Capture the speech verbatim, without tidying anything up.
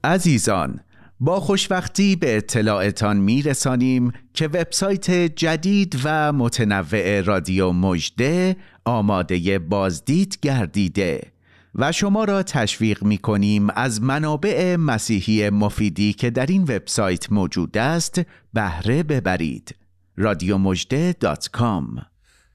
عزیزان، با خوشوقتی به اطلاعتان می رسانیم که وبسایت جدید و متنوع رادیو مژده آماده بازدید گردیده و شما را تشویق می کنیم از منابع مسیحی مفیدی که در این وبسایت موجود است بهره ببرید. رادیو مژده دات کام